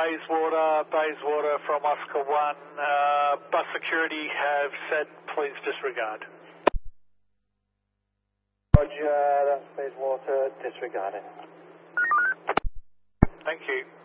Bayswater from Oscar 1. Bus security have said please disregard. Roger, that's Bayswater, disregarded. Thank you.